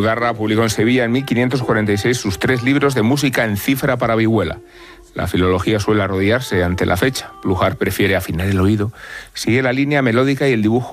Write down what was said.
Mudarra publicó en Sevilla en 1546 sus 3 libros de música en cifra para vihuela. La filología suele arrodillarse ante la fecha. Plujar prefiere afinar el oído, sigue la línea melódica y el dibujo